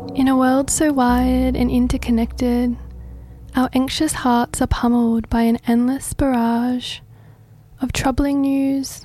In a world so wide and interconnected, our anxious hearts are pummeled by an endless barrage of troubling news.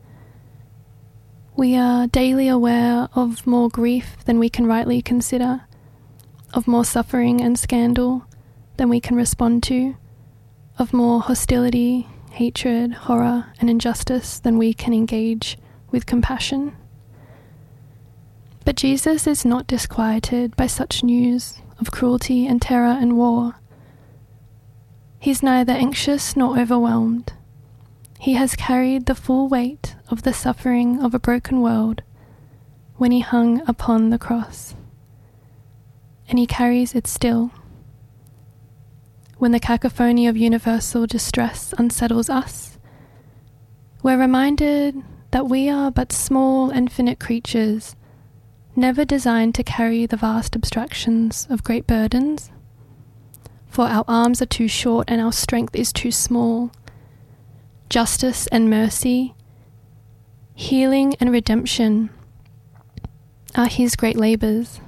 We are daily aware of more grief than we can rightly consider, of more suffering and scandal than we can respond to, of more hostility, hatred, horror, and injustice than we can engage with compassion. But Jesus is not disquieted by such news of cruelty and terror and war. He's neither anxious nor overwhelmed. He has carried the full weight of the suffering of a broken world when he hung upon the cross. And he carries it still. When the cacophony of universal distress unsettles us, we're reminded that we are but small and finite creatures, never designed to carry the vast abstractions of great burdens. For our arms are too short and our strength is too small. Justice and mercy, healing and redemption are his great labours.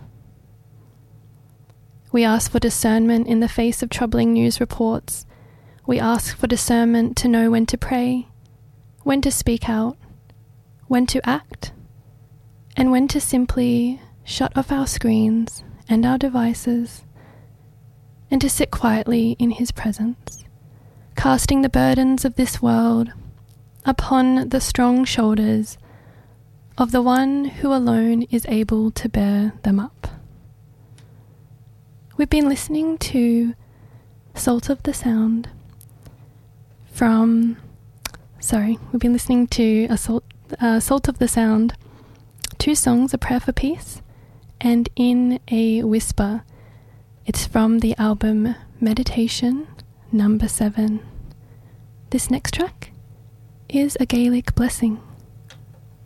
We ask for discernment in the face of troubling news reports. We ask for discernment to know when to pray, when to speak out, when to act, and when to simply shut off our screens and our devices and to sit quietly in his presence, casting the burdens of this world upon the strong shoulders of the one who alone is able to bear them up. We've been listening to Salt of the Sound Salt of the Sound, 2 songs, A Prayer for Peace and In a Whisper. It's from the album Meditation number 7. This next track is A Gaelic Blessing.